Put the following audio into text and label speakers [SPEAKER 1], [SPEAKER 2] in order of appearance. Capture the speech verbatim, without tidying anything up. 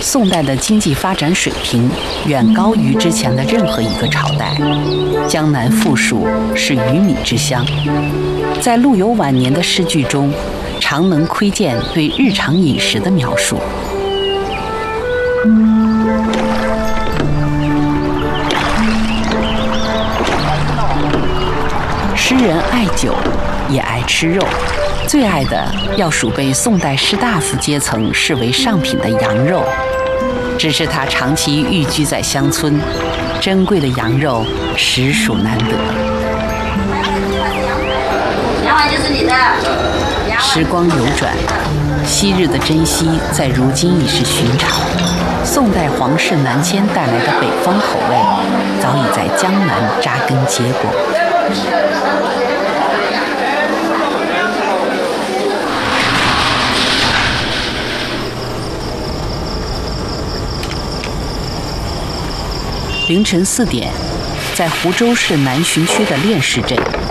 [SPEAKER 1] 宋代的经济发展水平远高于之前的任何一个朝代。江南富庶，是鱼米之乡。在陆游晚年的诗句中，常能窥见对日常饮食的描述。诗人爱酒，也爱吃肉，最爱的要数被宋代士大夫阶层视为上品的羊肉。只是他长期寓居在乡村，珍贵的羊肉实属难得。
[SPEAKER 2] 羊丸就是你的。
[SPEAKER 1] 时光流转，昔日的珍惜在如今已是寻常。宋代皇室南迁带来的北方口味，早已在江南扎根结果。凌晨四点，在湖州市南浔区的练市镇，